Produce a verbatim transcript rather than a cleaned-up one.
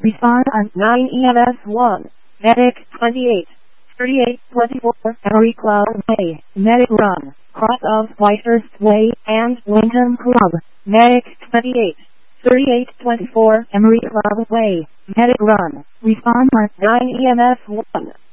Respond on nine E M S one. Medic twenty-eight. thirty-eight twenty-four Emery Club Way. Medic Run. Cross of Whitehurst Way and Wyndham Club. Medic twenty-eight. thirty-eight twenty-four Emery Club Way. Medic Run. Respond on nine E M S one.